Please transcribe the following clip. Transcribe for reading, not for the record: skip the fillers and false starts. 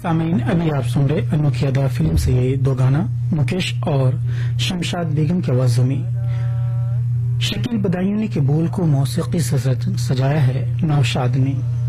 सामीन, अभी आप सुन रहे अनोखी अदा फिल्म से ये दो गाना मुकेश और शमशाद बेगम की आवाजों में। शकील बदायूं ने के बोल को मौसीकी से सजाया है नौशाद ने।